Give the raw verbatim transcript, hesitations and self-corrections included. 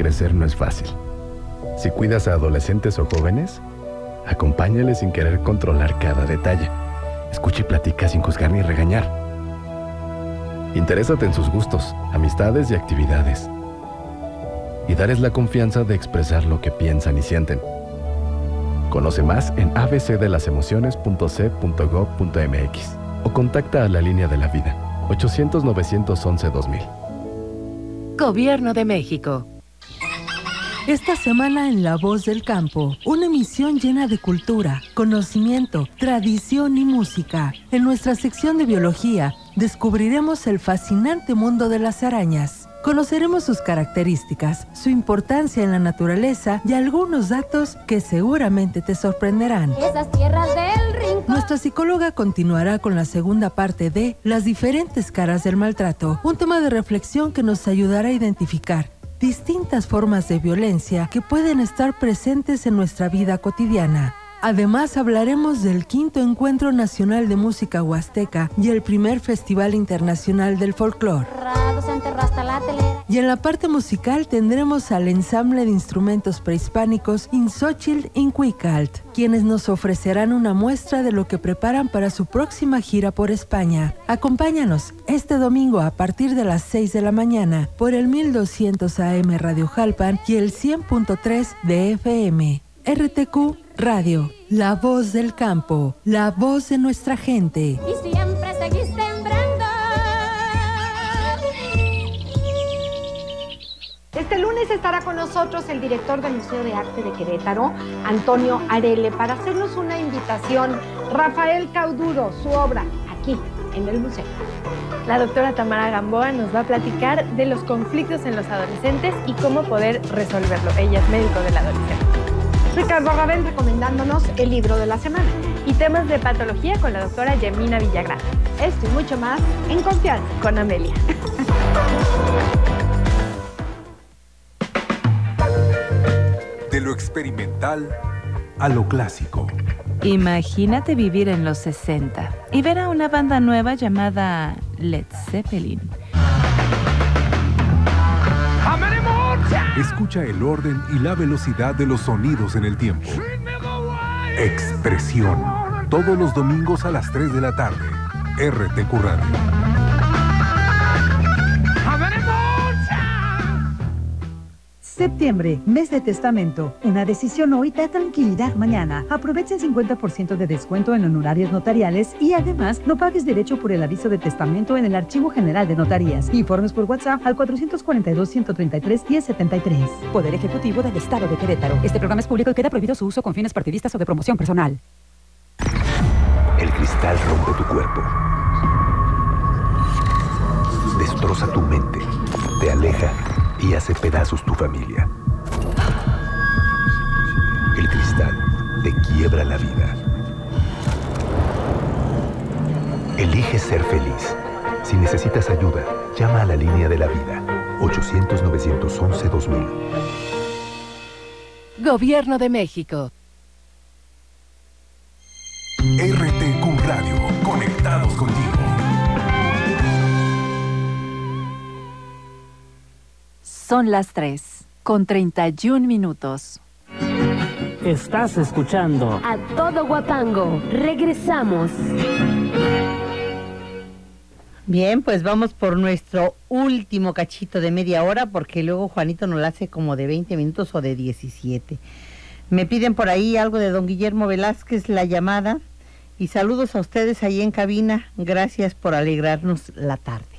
crecer no es fácil. Si cuidas a adolescentes o jóvenes, acompáñales sin querer controlar cada detalle. Escucha y platica sin juzgar ni regañar. Interésate en sus gustos, amistades y actividades. Y darles la confianza de expresar lo que piensan y sienten. Conoce más en a b c de las emociones punto c punto gov punto m x o contacta a la Línea de la Vida, ochocientos, novecientos once, dos mil. Gobierno de México. Esta semana en La Voz del Campo, una emisión llena de cultura, conocimiento, tradición y música. En nuestra sección de biología, descubriremos el fascinante mundo de las arañas. Conoceremos sus características, su importancia en la naturaleza y algunos datos que seguramente te sorprenderán. Esas tierras del rincón. Nuestra psicóloga continuará con la segunda parte de Las diferentes caras del maltrato, un tema de reflexión que nos ayudará a identificar distintas formas de violencia que pueden estar presentes en nuestra vida cotidiana. Además, hablaremos del quinto Encuentro Nacional de Música Huasteca y el primer Festival Internacional del Folclore. Y en la parte musical tendremos al ensamble de instrumentos prehispánicos Inxóchitl Incuicalt, quienes nos ofrecerán una muestra de lo que preparan para su próxima gira por España. Acompáñanos este domingo a partir de las seis de la mañana por el mil doscientos A M Radio Jalpan y el cien punto tres de F M. R T Q Radio, la voz del campo, la voz de nuestra gente. Y siempre seguís sembrando. Este lunes estará con nosotros el director del Museo de Arte de Querétaro, Antonio Arele, para hacernos una invitación. Rafael Cauduro, su obra, aquí, en el museo. La doctora Tamara Gamboa nos va a platicar de los conflictos en los adolescentes y cómo poder resolverlo. Ella es médico del adolescente. Ricardo Ravel recomendándonos el libro de la semana. Y temas de patología con la doctora Yemina Villagrán. Esto y mucho más en Confianza con Amelia. De lo experimental a lo clásico. Imagínate vivir en los sesenta y ver a una banda nueva llamada Led Zeppelin. Escucha el orden y la velocidad de los sonidos en el tiempo. Expresión. Todos los domingos a las tres de la tarde. R T Q Radio. Septiembre, mes de testamento. Una decisión hoy da tranquilidad mañana. Aprovecha el cincuenta por ciento de descuento en honorarios notariales y además no pagues derecho por el aviso de testamento en el Archivo General de Notarías. Informes por WhatsApp al cuatrocientos cuarenta y dos, ciento treinta y tres, diez setenta y tres. Poder Ejecutivo del Estado de Querétaro. Este programa es público y queda prohibido su uso con fines partidistas o de promoción personal. El cristal rompe tu cuerpo. Destroza tu mente. Te aleja y hace pedazos tu familia. El cristal te quiebra la vida. Elige ser feliz. Si necesitas ayuda, llama a la Línea de la Vida, ochocientos, novecientos once, dos mil. Gobierno de México. R T Q Radio, conectados contigo. Son las tres, con treinta y un minutos. Estás escuchando A Todo Guapango. Regresamos. Bien, pues vamos por nuestro último cachito de media hora, porque luego Juanito nos la hace como de veinte minutos o de diecisiete. Me piden por ahí algo de don Guillermo Velázquez, La Llamada, y saludos a ustedes ahí en cabina. Gracias por alegrarnos la tarde.